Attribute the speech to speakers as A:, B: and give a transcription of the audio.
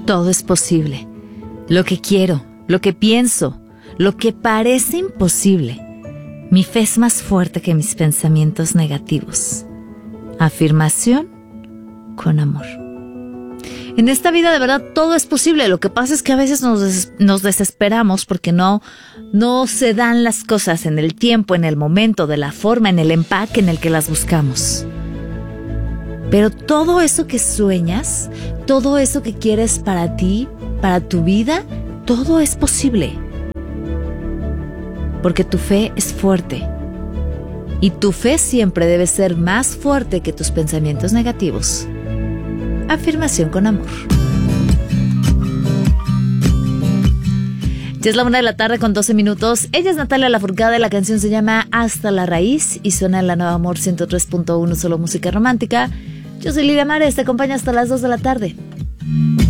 A: Todo es posible. Lo que quiero, lo que pienso, lo que parece imposible. Mi fe es más fuerte que mis pensamientos negativos. Afirmación con amor. En esta vida de verdad todo es posible. Lo que pasa es que a veces nos desesperamos porque no se dan las cosas en el tiempo, en el momento, de la forma, en el empaque en el que las buscamos. Pero todo eso que sueñas, todo eso que quieres para ti, para tu vida, todo es posible. Porque tu fe es fuerte. Y tu fe siempre debe ser más fuerte que tus pensamientos negativos. Afirmación con amor. Ya es la 1:00 con 12 minutos. Ella es Natalia Lafourcade, la canción se llama Hasta la Raíz y suena en la Nueva Amor 103.1, solo música romántica. Yo soy Lidia Mares, te acompaño hasta las 2 de la tarde.